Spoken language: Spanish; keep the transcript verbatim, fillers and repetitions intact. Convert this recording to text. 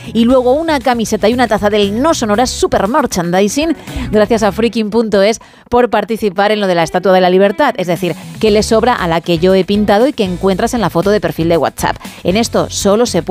y luego una camiseta y una taza del No Sonoras Super Merchandising gracias a freaking punto es por participar en lo de la Estatua de la Libertad, es decir, que le sobra a la que yo he pintado y que encuentras en la foto de perfil de WhatsApp. En esto solo se puede